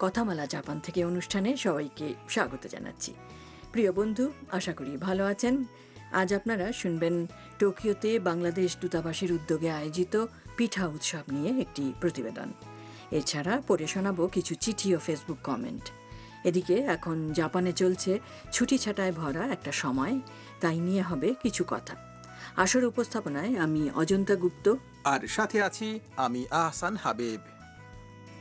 কথামালা Japan থেকে অনুষ্ঠানে সবাইকে স্বাগত জানাচ্ছি। প্রিয় বন্ধু, আশা করি ভালো আছেন। আজ আপনারা শুনবেন টোকিওতে বাংলাদেশ দূতাবাসের উদ্যোগে আয়োজিত পিঠা উৎসব নিয়ে একটি প্রতিবেদন। এছাড়া পড়ে শোনাবো কিছু চিঠি ও ফেসবুক কমেন্ট। এদিকে এখন জাপানে চলছে ছুটি ছাটায় ভরা একটা সময়, তাই নিয়ে হবে কিছু কথা। আসর উপস্থাপনায় আমি অজন্তা গুপ্ত, আর সাথে আছি আমি আহসান হাবিব।